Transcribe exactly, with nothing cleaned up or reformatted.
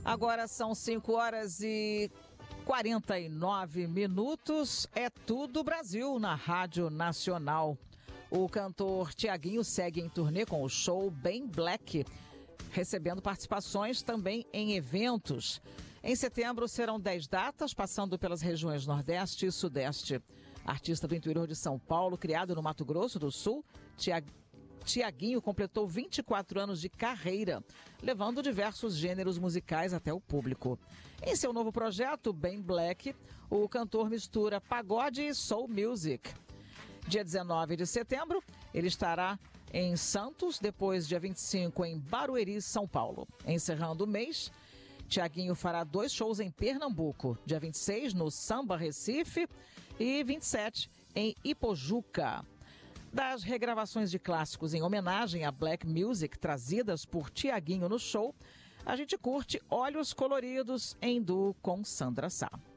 Agora são cinco horas e quarenta e nove minutos. É tudo Brasil na Rádio Nacional. O cantor Tiaguinho segue em turnê com o show Bem Black, recebendo participações também em eventos. Em setembro serão dez datas, passando pelas regiões Nordeste e Sudeste. Artista do interior de São Paulo, criado no Mato Grosso do Sul, Tiaguinho Tiaguinho completou vinte e quatro anos de carreira, levando diversos gêneros musicais até o público. Em seu novo projeto, Bem Black, o cantor mistura pagode e soul music. Dia dezenove de setembro, ele estará em Santos, depois dia vinte e cinco em Barueri, São Paulo. Encerrando o mês, Tiaguinho fará dois shows em Pernambuco, dia vinte e seis no Samba Recife e vinte e sete em Ipojuca. Das regravações de clássicos em homenagem à Black Music trazidas por Tiaguinho no show, a gente curte Olhos Coloridos em duo com Sandra Sá.